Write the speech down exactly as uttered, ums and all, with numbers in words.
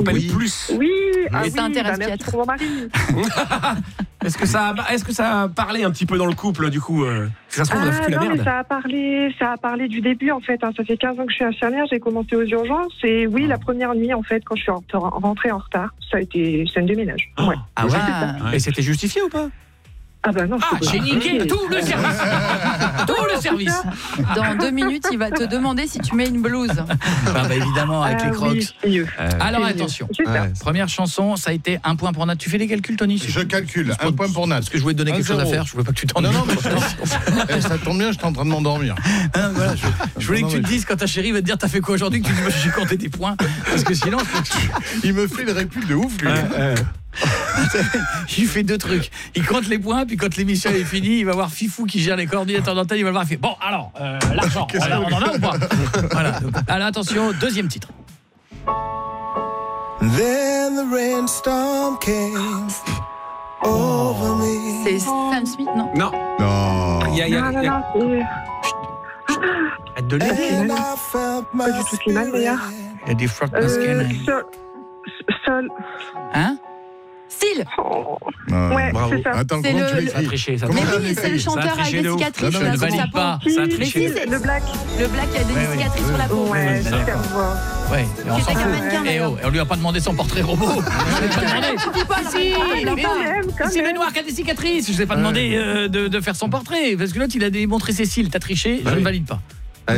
s'appelle Oui. Plus. Oui, ah Et oui, ça intéresse bah, merci Piette. pour mon mari. Est-ce que ça a, est-ce que ça a parlé un petit peu dans le couple du coup euh, Ça se trouve, on a Ah foutu la non, mais merde. ça a parlé, ça a parlé du début en fait. Hein. Ça fait quinze ans que je suis infirmière, j'ai commencé aux urgences et oui, la première nuit en fait, quand je suis rentrée en retard, ça a été scène de ménage. Ouais. Ah ouais. Ah. Et c'était justifié ou pas? Ah bah non. Ah, c'est j'ai pas- niqué tout le service. Tout le service. Dans deux minutes, il va te demander si tu mets une blouse. Ah bah évidemment, avec Ah les Crocs. oui, c'est mieux. Alors C'est mieux. attention, J'espère. Ouais. Première chanson, ça a été un point pour Nat. Tu fais les calculs, Tony? Je calcule, un point pour Nat. Parce que je voulais te donner Un quelque chose à zéro. faire, je veux pas que tu t'en Non, non, mais je- Eh, ça tombe bien, j'étais en train de m'endormir. Ah, voilà, je, je voulais Non, que tu mais te dises quand ta chérie va te dire t'as fait quoi aujourd'hui, que tu dis moi j'ai compté des points. Parce que sinon, Il me fait le récul de ouf, lui. il fait deux trucs. Il compte les points, puis quand l'émission est finie, il va voir Fifou qui gère les coordinateurs d'antenne, il va le voir, il fait bon alors, euh, l'argent, on, a- on en a ou pas? Voilà. Donc, alors attention, deuxième titre. Then the rainstorm came over me. C'est Sam Smith, non? Non. Non. Il y a, il y a, Non, non, il y a- non, c'est... Arrête de lire. And I felt my Pas du tout Slimane, d'ailleurs. Il y a des Frog Euh, Maskin. Sol. Sol. Hein? Style. Oh. Ah, Ouais, bravo. c'est ça. Attends, C'est comment le- tu le- Ça a l'écris? triché. Ça a Comment Mais triché. t'as oui, c'est le écrit? chanteur Ça a avec triché des de ouf. cicatrices Non, sur non, la je sur valide sa pas. peau. Ça a Si, triché. si, le black. Le black qui a des Ouais, ouais. cicatrices sur la peau. Ouais, d'accord. super voix. Ouais, mais on Qui s'en était fout. qu'un mannequin, Eh d'ailleurs. oh, et on lui a pas demandé son portrait robot. Je l'ai pas demandé. Tu dis pas, Si, non, mais non, Quand même, quand c'est le même. noir qui a des cicatrices. Je ne ai pas demandé euh, de, de faire son portrait. Parce que l'autre, il a démontré ses cils. T'as triché, je ne valide pas.